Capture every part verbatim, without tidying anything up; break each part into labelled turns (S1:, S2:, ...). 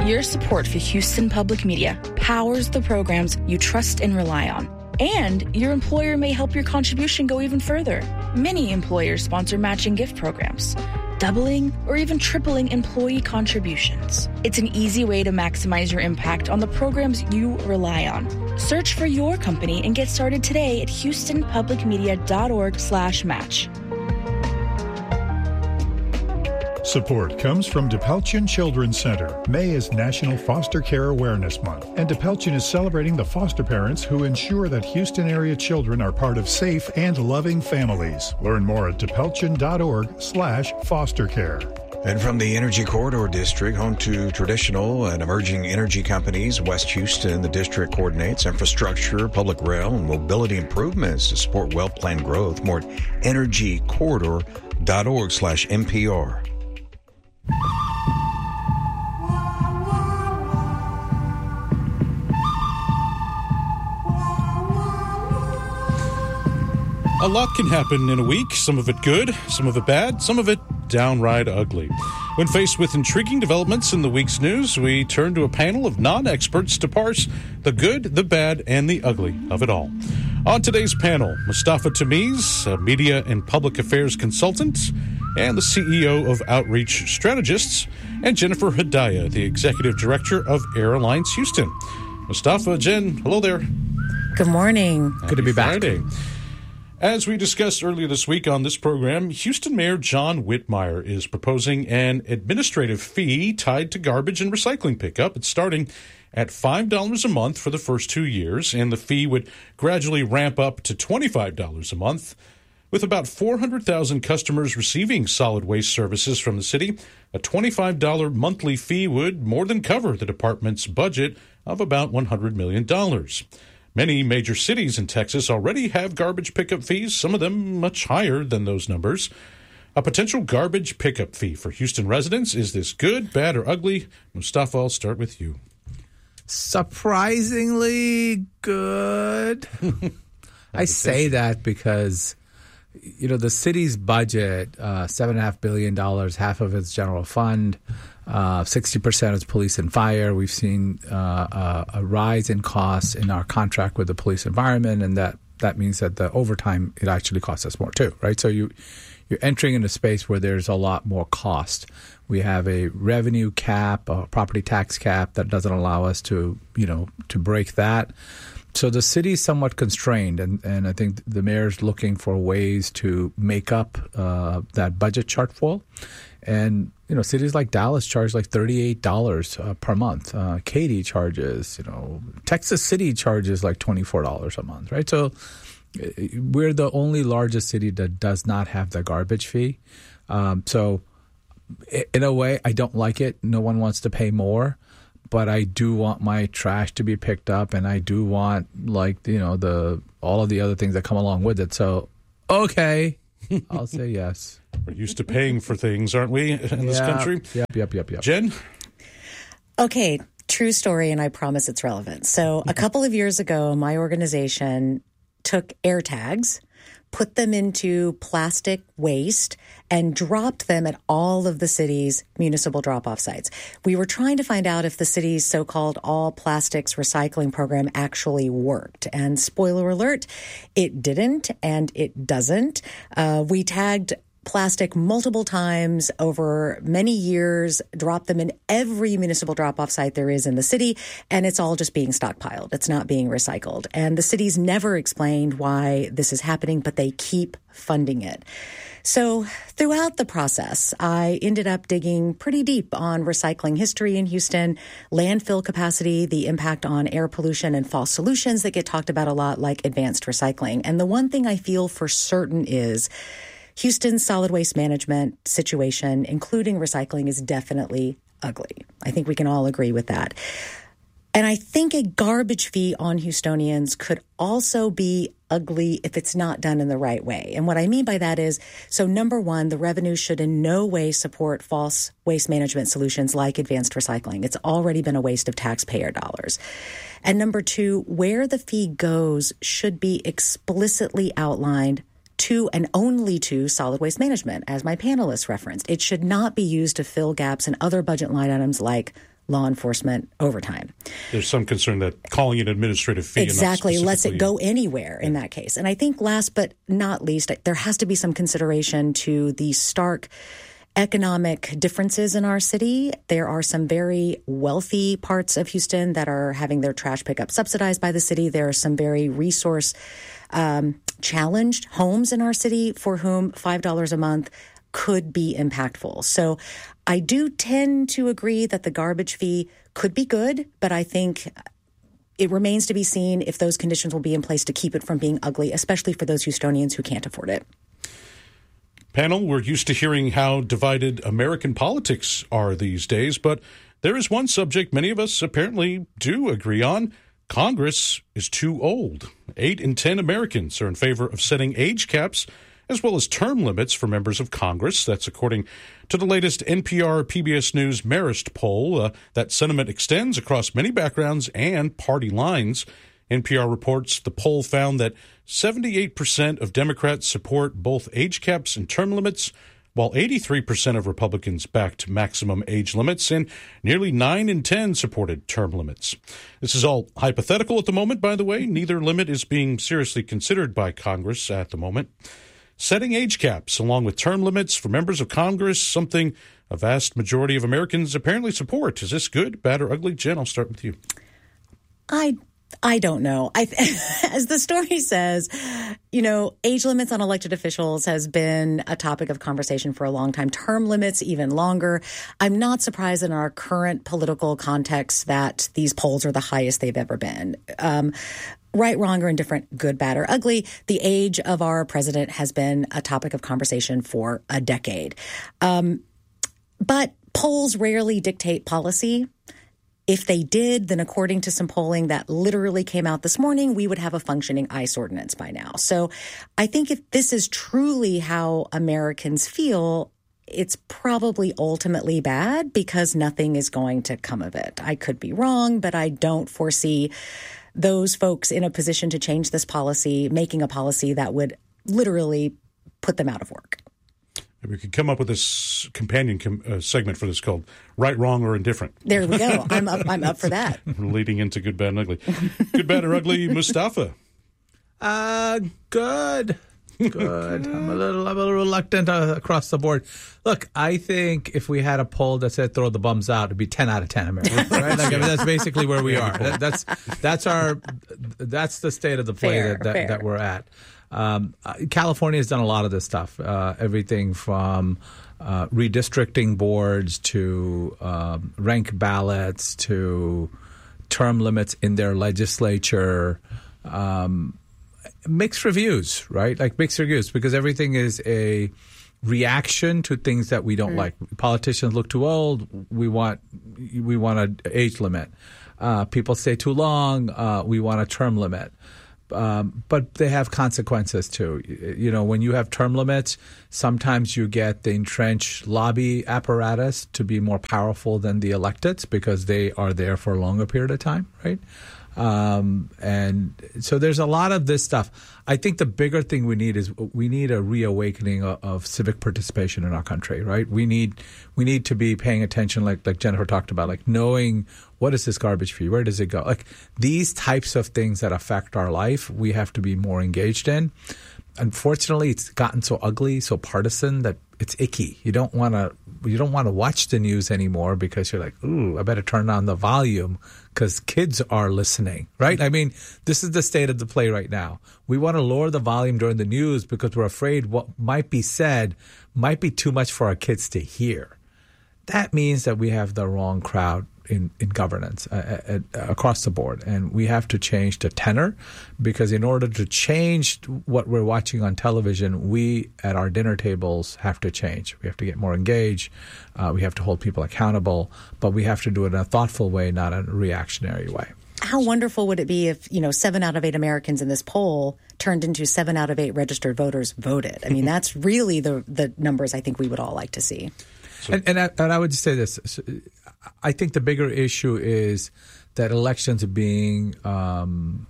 S1: Your support for Houston Public Media powers the programs you trust and rely on. And your employer may help your contribution go even further. Many employers sponsor matching gift programs, doubling or even tripling employee contributions. It's an easy way to maximize your impact on the programs you rely on. Search for your company and get started today at houston public media dot org slash match.
S2: Support comes from DePelchin Children's Center. May is National Foster Care Awareness Month, and DePelchin is celebrating the foster parents who ensure that Houston area children are part of safe and loving families. Learn more at depelchin dot org slash foster care.
S3: And from the Energy Corridor District, home to traditional and emerging energy companies, West Houston, the district coordinates infrastructure, public rail, and mobility improvements to support well-planned growth. More at energy corridor dot org slash N P R.
S4: A lot can happen in a week, some of it good, some of it bad, some of it downright ugly. When faced with intriguing developments in the week's news, we turn to a panel of non-experts to parse the good, the bad, and the ugly of it all. On today's panel, Mustafa Tamiz, a media and public affairs consultant, and the C E O of Outreach Strategists, and Jennifer Hedaya, the executive director of Air Alliance Houston. Mustafa, Jen, hello there.
S5: Good morning.
S4: Happy
S5: Good to be
S4: Friday.
S5: back.
S4: As we discussed earlier this week on this program, Houston Mayor John Whitmire is proposing an administrative fee tied to garbage and recycling pickup. It's starting at five dollars a month for the first two years, and the fee would gradually ramp up to twenty-five dollars a month. With about four hundred thousand customers receiving solid waste services from the city, a twenty-five dollars monthly fee would more than cover the department's budget of about one hundred million dollars. Many major cities in Texas already have garbage pickup fees, some of them much higher than those numbers. A potential garbage pickup fee for Houston residents, is this good, bad, or ugly? Mustafa, I'll start with you.
S6: Surprisingly good. I say that because, you know, the city's budget, uh, seven point five billion dollars, half of it's general fund, uh, sixty percent is police and fire. We've seen uh, uh, a rise in costs in our contract with the police environment, and that, that means that the overtime, it actually costs us more too, right? So you, you're entering in a space where there's a lot more cost. We have a revenue cap, a property tax cap that doesn't allow us to, you know, to break that. So the city is somewhat constrained, and, and I think the mayor's looking for ways to make up uh, that budget shortfall. And, you know, cities like Dallas charge like thirty-eight dollars uh, per month. Uh, Katy charges, you know, Texas City charges like twenty-four dollars a month, right? So we're the only largest city that does not have the garbage fee. Um, so in a way, I don't like it. No one wants to pay more. But I do want my trash to be picked up, and I do want, like, you know, the all of the other things that come along with it. So, okay, I'll say yes.
S4: We're used to paying for things, aren't we, in
S6: yeah,
S4: this country?
S6: Yep, yep, yep, yep.
S4: Jen?
S5: Okay, true story, and I promise it's relevant. So a couple of years ago, my organization took air tags, put them into plastic waste, and dropped them at all of the city's municipal drop-off sites. We were trying to find out if the city's so-called all plastics recycling program actually worked. And spoiler alert, it didn't and it doesn't. Uh, we tagged plastic multiple times over many years, dropped them in every municipal drop-off site there is in the city, and it's all just being stockpiled. It's not being recycled. And the city's never explained why this is happening, but they keep funding it. So throughout the process, I ended up digging pretty deep on recycling history in Houston, landfill capacity, the impact on air pollution, and false solutions that get talked about a lot, like advanced recycling. And the one thing I feel for certain is Houston's solid waste management situation, including recycling, is definitely ugly. I think we can all agree with that. And I think a garbage fee on Houstonians could also be ugly if it's not done in the right way. And what I mean by that is, so number one, the revenue should in no way support false waste management solutions like advanced recycling. It's already been a waste of taxpayer dollars. And number two, where the fee goes should be explicitly outlined to and only to solid waste management, as my panelists referenced. It should not be used to fill gaps in other budget line items like law enforcement overtime.
S4: There's some concern that calling it administrative fee
S5: exactly
S4: and not
S5: lets it go anywhere in that case. And I think last but not least, there has to be some consideration to the stark economic differences in our city. There are some very wealthy parts of Houston that are having their trash pickup subsidized by the city. There are some very resource um, challenged homes in our city for whom five dollars a month could be impactful. So I do tend to agree that the garbage fee could be good, but I think it remains to be seen if those conditions will be in place to keep it from being ugly, especially for those Houstonians who can't afford it.
S4: Panel, we're used to hearing how divided American politics are these days, but there is one subject many of us apparently do agree on. Congress is too old. Eight in ten Americans are in favor of setting age caps as well as term limits for members of Congress. That's according to the latest N P R P B S News Marist poll. Uh, that sentiment extends across many backgrounds and party lines. N P R reports the poll found that seventy-eight percent of Democrats support both age caps and term limits, while eighty-three percent of Republicans backed maximum age limits, and nearly nine in ten supported term limits. This is all hypothetical at the moment, by the way. Neither limit is being seriously considered by Congress at the moment. Setting age caps along with term limits for members of Congress, something a vast majority of Americans apparently support. Is this good, bad, or ugly? Jen, I'll start with you.
S5: I I don't know. I, as the story says, you know, age limits on elected officials has been a topic of conversation for a long time. Term limits even longer. I'm not surprised in our current political context that these polls are the highest they've ever been. Um, right, wrong, or indifferent, good, bad, or ugly, the age of our president has been a topic of conversation for a decade. Um, but polls rarely dictate policy. If they did, then according to some polling that literally came out this morning, we would have a functioning ICE ordinance by now. So I think if this is truly how Americans feel, it's probably ultimately bad because nothing is going to come of it. I could be wrong, but I don't foresee those folks in a position to change this policy, making a policy that would literally put them out of work.
S4: We could come up with this companion com- uh, segment for this called Right, Wrong, or Indifferent.
S5: There we go. I'm up, I'm up for that.
S4: Leading into Good, Bad, and Ugly. Good, Bad, or Ugly, Mustafa?
S6: Uh, good. Good. I'm a little, I'm a little reluctant uh, across the board. Look, I think if we had a poll that said throw the bums out, it'd be ten out of ten Americans, right? Like, I mean, that's basically where we are. That, that's that's our that's the state of the play
S5: fair,
S6: that, that,
S5: fair.
S6: that we're at. Um, uh, California has done a lot of this stuff, uh, everything from uh, redistricting boards to um, rank ballots to term limits in their legislature. Um, mixed reviews, right? Like mixed reviews, because everything is a reaction to things that we don't mm. like. Politicians look too old. We want we want an age limit. Uh, people stay too long. Uh, we want a term limit. Um, but they have consequences too. You know, when you have term limits, sometimes you get the entrenched lobby apparatus to be more powerful than the electeds because they are there for a longer period of time, right? Um, and so there's a lot of this stuff. I think the bigger thing we need is we need a reawakening of, of civic participation in our country, right? We need we need to be paying attention, like like Jennifer talked about, like knowing what is this garbage fee, where does it go? Like these types of things that affect our life, we have to be more engaged in. Unfortunately, it's gotten so ugly, so partisan that it's icky. You don't want to you don't want to watch the news anymore because you're like, ooh, I better turn down the volume because kids are listening, right? I mean, this is the state of the play right now. We want to lower the volume during the news because we're afraid what might be said might be too much for our kids to hear. That means that we have the wrong crowd in, in governance uh, uh, across the board. And we have to change the tenor because in order to change what we're watching on television, we at our dinner tables have to change. We have to get more engaged. Uh, we have to hold people accountable, but we have to do it in a thoughtful way, not a reactionary way.
S5: How wonderful would it be if, you know, seven out of eight Americans in this poll turned into seven out of eight registered voters voted? I mean, that's really the the numbers I think we would all like to see.
S6: So, and, and, I, and I would say this. I think the bigger issue is that elections are being um,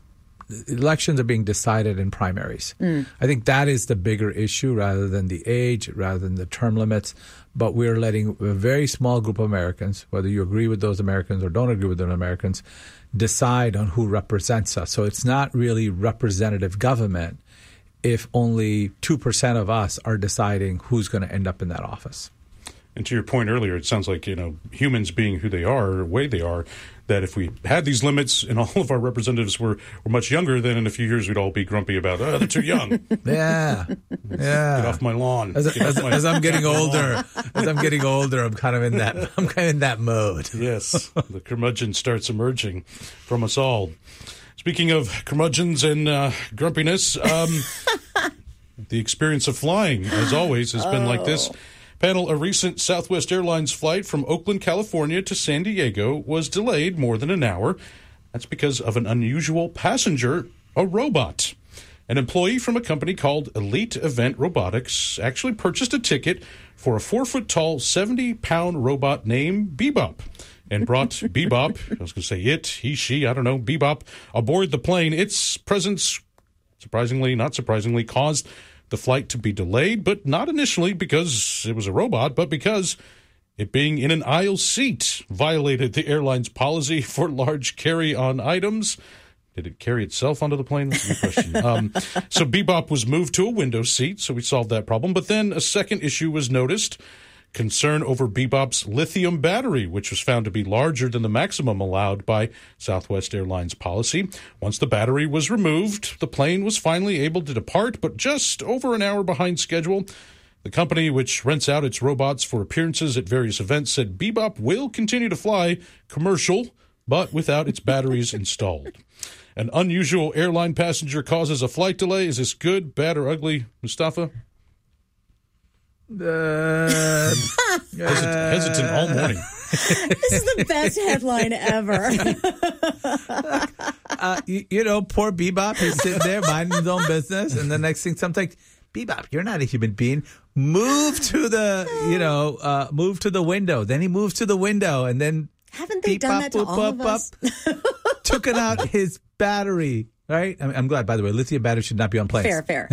S6: elections are being decided in primaries. Mm. I think that is the bigger issue rather than the age, rather than the term limits. But we're letting a very small group of Americans, whether you agree with those Americans or don't agree with those Americans, decide on who represents us. So it's not really representative government if only two percent of us are deciding who's going to end up in that office.
S4: And to your point earlier, it sounds like, you know, humans being who they are, or the way they are, that if we had these limits and all of our representatives were, were much younger, then in a few years we'd all be grumpy about, oh, they're too young.
S6: Yeah. Yeah.
S4: Get off my lawn.
S6: As, as, my, as I'm getting older, as I'm getting older, I'm kind of in that, I'm kind of in that mode.
S4: Yes. The curmudgeon starts emerging from us all. Speaking of curmudgeons and uh, grumpiness, um, the experience of flying, as always, has been oh. like this. Panel, a recent Southwest Airlines flight from Oakland, California to San Diego was delayed more than an hour. That's because of an unusual passenger, a robot. An employee from a company called Elite Event Robotics actually purchased a ticket for a four-foot-tall, seventy-pound robot named Bebop and brought Bebop, I was going to say it, he, she, I don't know, Bebop, aboard the plane. Its presence, surprisingly, not surprisingly, caused the flight to be delayed, but not initially because it was a robot, but because it being in an aisle seat violated the airline's policy for large carry-on items. Did it carry itself onto the plane? That's a good question. um, so Bebop was moved to a window seat, so we solved that problem. But then a second issue was noticed. Concern over Bebop's lithium battery, which was found to be larger than the maximum allowed by Southwest Airlines policy. Once the battery was removed, the plane was finally able to depart, but just over an hour behind schedule. The company, which rents out its robots for appearances at various events, said Bebop will continue to fly commercial, but without its batteries installed. An unusual airline passenger causes a flight delay. Is this good, bad, or ugly, Mustafa?
S6: Uh,
S4: Hesit- hesitant all morning.
S5: This is the best headline ever.
S6: uh, you, you know, poor Bebop. He's sitting there minding his own business, and the next thing, something like, Bebop, you're not a human being. Move to the, you know, uh, move to the window. Then he moves to the window, and then
S5: haven't they done that to all of us?
S6: Took it out his battery. Right? I mean, I'm glad, by the way, lithium batteries should not be on planes.
S5: Fair, fair.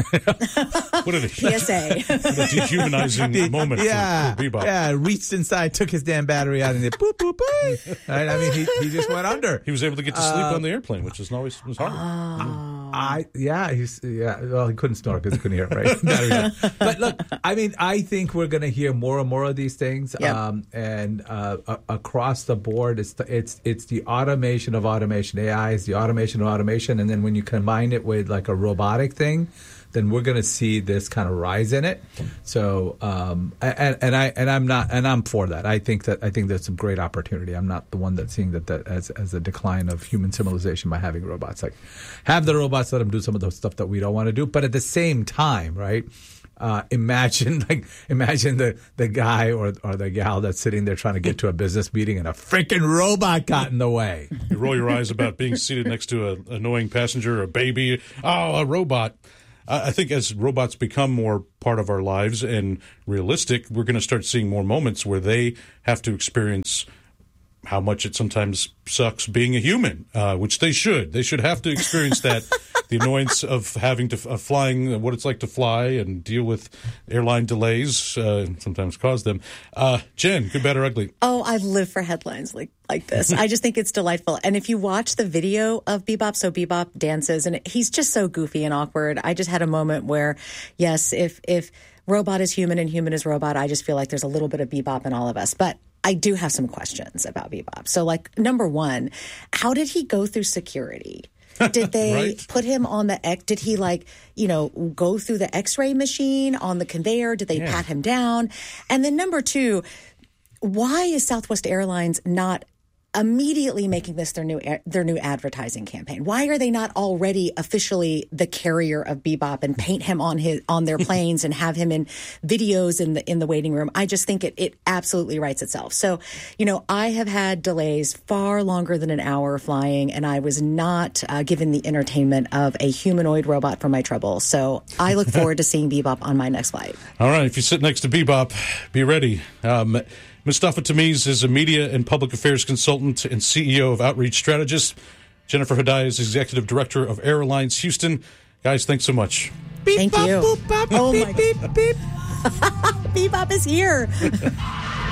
S4: What a
S5: P S A.
S4: What a dehumanizing moment
S6: yeah,
S4: for, for Bebop.
S6: Yeah, reached inside, took his damn battery out, and it boop, boop, boop. Right? I mean, he, he just went under.
S4: He was able to get to sleep uh, on the airplane, which is always was hard.
S5: Oh.
S6: I yeah, he's yeah. Well, he couldn't snore because he couldn't hear it, right? But look, I mean, I think we're going to hear more and more of these things,
S5: yep.
S6: um, and uh, a- across the board, it's the, it's it's the automation of automation. A I is the automation of automation, and then when you combine it with like a robotic thing, then we're going to see this kind of rise in it. So, um, and, and I and I'm not and I'm for that. I think that I think that's some great opportunity. I'm not the one that's seeing that, that as as a decline of human civilization by having robots. Like, have the robots let them do some of the stuff that we don't want to do, but at the same time, right? Uh, imagine like imagine the, the guy or or the gal that's sitting there trying to get to a business meeting and a freaking robot got in the way.
S4: You roll your eyes about being seated next to an annoying passenger or a baby. Oh, a robot. I think as robots become more part of our lives and realistic, we're going to start seeing more moments where they have to experience how much it sometimes sucks being a human, uh, which they should. They should have to experience that, the annoyance of having to of flying, what it's like to fly and deal with airline delays, uh, sometimes cause them. Uh, Jen, good, bad, or ugly?
S5: Oh, I live for headlines like like this. I just think it's delightful. And if you watch the video of Bebop, so Bebop dances, and he's just so goofy and awkward. I just had a moment where, yes, if if robot is human and human is robot, I just feel like there's a little bit of Bebop in all of us. But I do have some questions about Bebop. So, like, number one, how did he go through security? Did they
S4: right.
S5: put him on the X? Did he, like, you know, go through the X-ray machine on the conveyor? Did they yeah. pat him down? And then number two, why is Southwest Airlines not immediately making this their new their new advertising campaign? Why are they not already officially the carrier of Bebop and paint him on his on their planes and have him in videos in the in the waiting room? I just think it it absolutely writes itself. So, you know, I have had delays far longer than an hour flying, and I was not uh, given the entertainment of a humanoid robot for my trouble. So I look forward to seeing Bebop on my next flight.
S4: All right, if you sit next to Bebop, be ready. Um, Mustafa Tamiz is a media and public affairs consultant and C E O of Outreach Strategist. Jennifer Hedaya is Executive Director of Airlines Houston. Guys, thanks so much.
S5: Thank you. Oh, my. Beep, beep. Bebop is here.